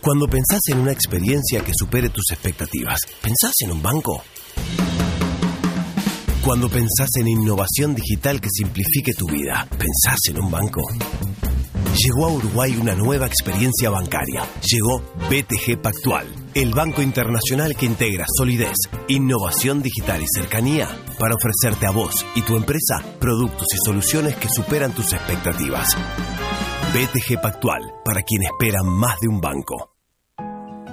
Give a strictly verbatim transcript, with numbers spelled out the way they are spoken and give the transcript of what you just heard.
Cuando pensás en una experiencia que supere tus expectativas, ¿pensás en un banco? Cuando pensás en innovación digital que simplifique tu vida, ¿pensás en un banco? Llegó a Uruguay una nueva experiencia bancaria. Llegó B T G Pactual, el banco internacional que integra solidez, innovación digital y cercanía para ofrecerte a vos y tu empresa productos y soluciones que superan tus expectativas. B T G Pactual, para quien espera más de un banco.